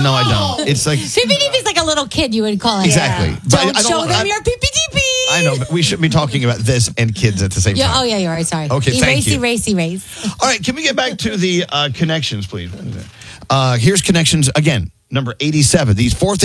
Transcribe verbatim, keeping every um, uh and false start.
No, I don't. It's like P P D P is like a little kid. You would call it. exactly. Yeah. But Don't, I don't show want- them I- your P P D P. I know, but we shouldn't be talking about this and kids at the same Yeah. time. Oh yeah, you're right. Sorry. Okay, thank racy, you. Racy, race. All right, can we get back to the uh, connections, please? Uh, here's connections again, number eighty-seven. These four things.